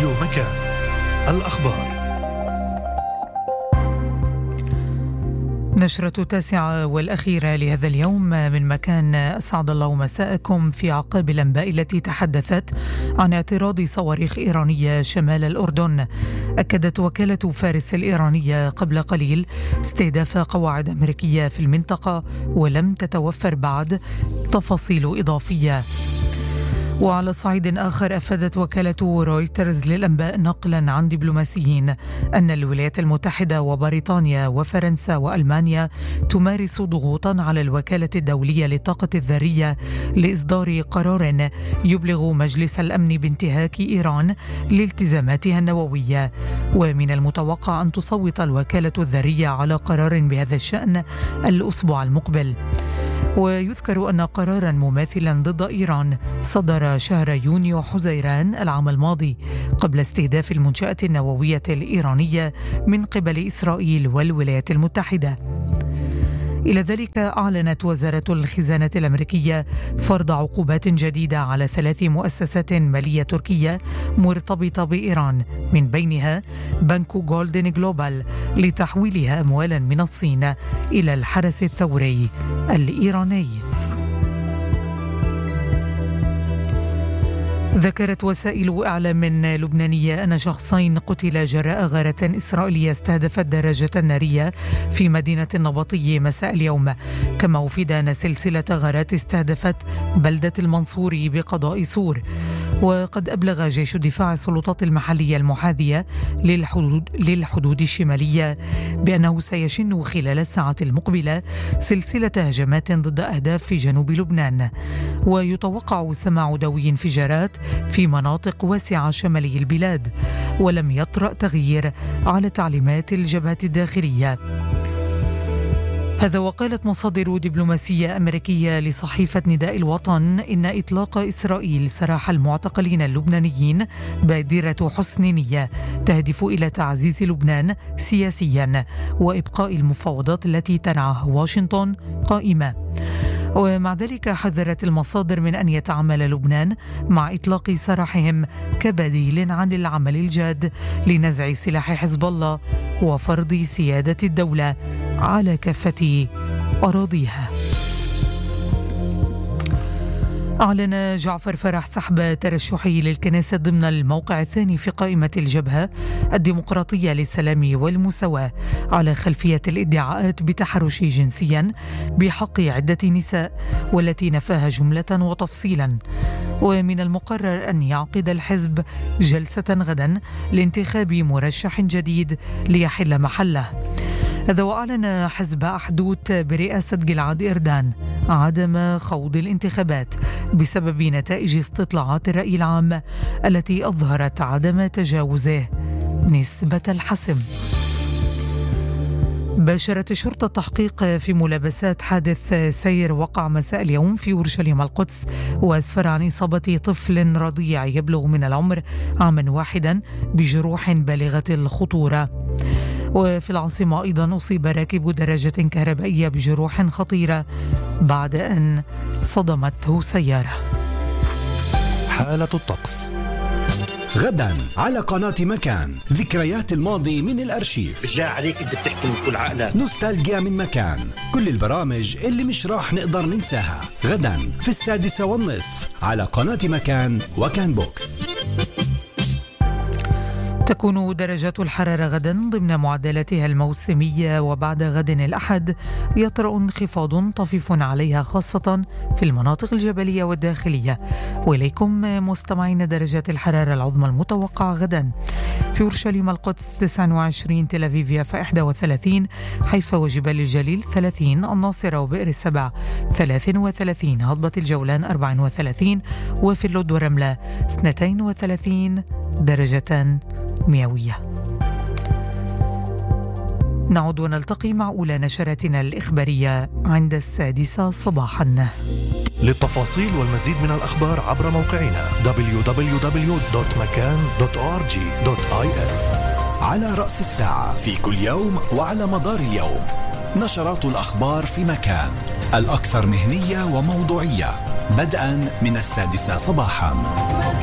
راديو مكان. الأخبار. نشرة التاسعة والأخيرة لهذا اليوم من مكان. أسعد الله مساءكم في عقاب الأنباء التي تحدثت عن اعتراض صواريخ إيرانية شمال الأردن. أكدت وكالة فارس الإيرانية قبل قليل استهداف قواعد أمريكية في المنطقة، ولم تتوفر بعد تفاصيل إضافية. وعلى صعيد آخر، أفادت وكالة رويترز للأنباء نقلا عن دبلوماسيين أن الولايات المتحدة وبريطانيا وفرنسا وألمانيا تمارس ضغوطا على الوكالة الدولية للطاقة الذرية لإصدار قرار يبلغ مجلس الأمن بانتهاك إيران لالتزاماتها النووية. ومن المتوقع أن تصوت الوكالة الذرية على قرار بهذا الشأن الأسبوع المقبل. ويذكر أن قرارا مماثلا ضد إيران صدر شهر يونيو حزيران العام الماضي قبل استهداف المنشأة النووية الإيرانية من قبل إسرائيل والولايات المتحدة. إلى ذلك، أعلنت وزارة الخزانة الأمريكية فرض عقوبات جديدة على 3 مؤسسات مالية تركية مرتبطة بإيران، من بينها بنك جولدن جلوبال لتحويلها أموالا من الصين إلى الحرس الثوري الإيراني. ذكرت وسائل إعلام لبنانية أن شخصين قتلا جراء غارة إسرائيلية استهدفت دراجة نارية في مدينة النبطية مساء اليوم. كما أفيد أن سلسلة غارات استهدفت بلدة المنصوري بقضاء سور. وقد أبلغ جيش الدفاع السلطات المحلية المحاذية للحدود الشمالية بأنه سيشن خلال الساعة المقبلة سلسلة هجمات ضد أهداف في جنوب لبنان. ويتوقع سماع دوي انفجارات في مناطق واسعة شمالي البلاد، ولم يطرأ تغيير على تعليمات الجبهة الداخلية. هذا وقالت مصادر دبلوماسية أمريكية لصحيفة نداء الوطن إن إطلاق إسرائيل سراح المعتقلين اللبنانيين بادرة حسن نية تهدف إلى تعزيز لبنان سياسيا وإبقاء المفاوضات التي ترعاها واشنطن قائمة. ومع ذلك، حذرت المصادر من أن يتعامل لبنان مع إطلاق سراحهم كبديل عن العمل الجاد لنزع سلاح حزب الله وفرض سيادة الدولة على كافة أراضيها. أعلن جعفر فرح سحب ترشحه للكنيسة ضمن الموقع الثاني في قائمة الجبهة الديمقراطية للسلام والمساواة على خلفية الادعاءات بتحرش جنسيا بحق عدة نساء، والتي نفاها جملة وتفصيلا. ومن المقرر أن يعقد الحزب جلسة غدا لانتخاب مرشح جديد ليحل محله. هذا وأعلن حزب أحدوث برئاسة جلعاد إردان عدم خوض الانتخابات بسبب نتائج استطلاعات الرأي العام التي أظهرت عدم تجاوزه نسبة الحسم. باشرت الشرطة التحقيق في ملابسات حادث سير وقع مساء اليوم في أورشليم القدس، وأسفر عن إصابة طفل رضيع يبلغ من العمر عاما واحدا بجروح بالغة الخطورة. وفي العاصمة أيضا أصيب راكب دراجة كهربائية بجروح خطيرة بعد أن صدمته سيارة. حالة الطقس غدا على قناة مكان. ذكريات الماضي من الأرشيف. بالله عليك أنت بتحكي من كل عقلك. نوستالجيا من مكان. كل البرامج اللي مش راح نقدر ننساها غدا في 6:30 على قناة مكان وكان بوكس. تكون درجات الحرارة غدا ضمن معدلاتها الموسمية، وبعد غد الأحد يطرأ انخفاض طفيف عليها خاصة في المناطق الجبلية والداخلية. وإليكم مستمعين درجات الحرارة العظمى المتوقعة غدا: في أورشليم القدس 29، تل أبيب يافا 31، حيفا وجبال الجليل 30، الناصرة وبئر السبع 33، هضبة الجولان 34، وفي اللد ورملة 32 درجة مئوية. نعود ونلتقي مع أولى نشراتنا الإخبارية عند 6 صباحا. للتفاصيل والمزيد من الأخبار عبر موقعنا www.makan.org.il. على رأس الساعة في كل يوم وعلى مدار اليوم نشرات الأخبار في مكان، الأكثر مهنية وموضوعية، بدءا من 6 صباحا.